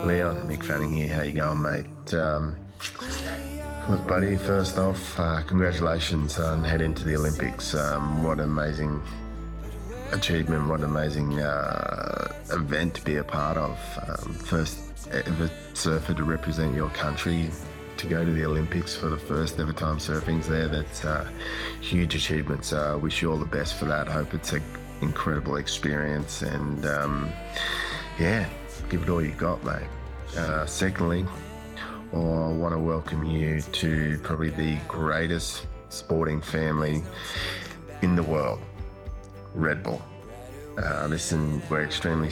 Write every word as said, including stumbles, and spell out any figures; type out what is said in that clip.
Leon, Mick Fanning here. How you going, mate? Um, look, buddy, first off, uh, congratulations on heading to the Olympics. Um, what an amazing achievement, what an amazing uh, event to be a part of. Um, first ever surfer to represent your country, to go to the Olympics for the first ever time surfing's there. That's uh, huge achievements. I uh, wish you all the best for that. Hope it's an incredible experience, and um, yeah, give it all you got, mate. Uh, secondly, I want to welcome you to probably the greatest sporting family in the world, Red Bull. Uh, listen, we're extremely